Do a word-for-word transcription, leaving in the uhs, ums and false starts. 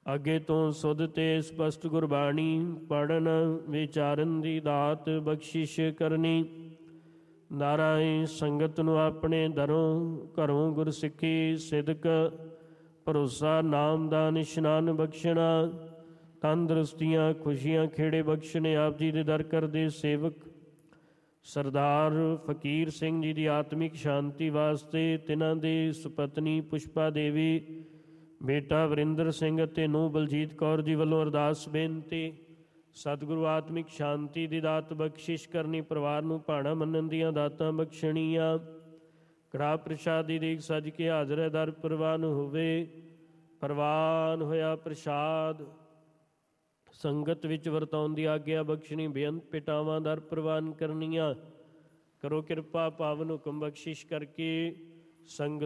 ਅੱਗੇ ਤੋਂ ਸੁਧ ਤੇ ਸਪਸ਼ਟ ਗੁਰਬਾਣੀ ਪੜਨ ਵਿਚਾਰਨ ਦੀ ਦਾਤ ਬਖਸ਼ਿਸ਼ ਕਰਨੀ। ਨਾਰਾਇਣ ਸੰਗਤ ਨੂੰ ਆਪਣੇ ਦਰੋਂ ਘਰੋਂ ਗੁਰਸਿੱਖੀ ਸਿਦਕ ਭਰੋਸਾ ਨਾਮ ਦਾ ਨਿਸ਼ਨਾਨ ਬਖਸ਼ਣਾ। ਤੰਦਰੁਸਤੀਆਂ ਖੁਸ਼ੀਆਂ ਖੇੜੇ ਬਖਸ਼ਣੇ। ਆਪ ਜੀ ਦੇ ਦਰ ਕਰਦੇ ਸੇਵਕ ਸਰਦਾਰ ਫਕੀਰ ਸਿੰਘ ਜੀ ਦੀ ਆਤਮਿਕ ਸ਼ਾਂਤੀ ਵਾਸਤੇ ਤਿਨਾਂ ਦੇ ਸੁਪਤਨੀ ਪੁਸ਼ਪਾ ਦੇਵੀ, ਬੇਟਾ ਵਰਿੰਦਰ ਸਿੰਘ ਅਤੇ ਨੂੰਹ ਬਲਜੀਤ ਕੌਰ ਜੀ ਵੱਲੋਂ ਅਰਦਾਸ ਬੇਨਤੀ। ਸਤਿਗੁਰੂ ਆਤਮਿਕ ਸ਼ਾਂਤੀ ਦੀ ਦਾਤ ਬਖਸ਼ਿਸ਼ ਕਰਨੀ। ਪਰਿਵਾਰ ਨੂੰ ਭਾਣਾ ਮੰਨਣ ਦੀਆਂ ਦਾਤਾਂ ਬਖਸ਼ਣੀਆਂ। ਕੜਾਹ ਪ੍ਰਸ਼ਾਦ ਦੀ ਦੇਗ ਸੱਜ ਕੇ ਹਾਜ਼ਰ ਹੈ, ਦਰ ਪ੍ਰਵਾਨ ਹੋਵੇ। ਪ੍ਰਵਾਨ ਹੋਇਆ ਪ੍ਰਸ਼ਾਦ ਸੰਗਤ ਵਿੱਚ ਵਰਤਾਉਣ ਦੀ ਆਗਿਆ ਬਖਸ਼ਣੀ। ਬੇਅੰਤ ਪਿਟਾਵਾਂ ਦਰ ਪ੍ਰਵਾਨ ਕਰਨੀਆਂ। ਕਰੋ ਕਿਰਪਾ ਪਾਵਨ ਹੁਕਮ ਬਖਸ਼ਿਸ਼ ਕਰਕੇ ਸੰਗਤ